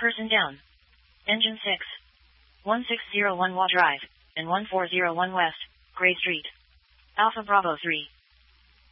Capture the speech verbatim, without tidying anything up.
Person down. Engine six. one six zero one Wa Drive, and one four zero one West, Gray Street. Alpha Bravo three.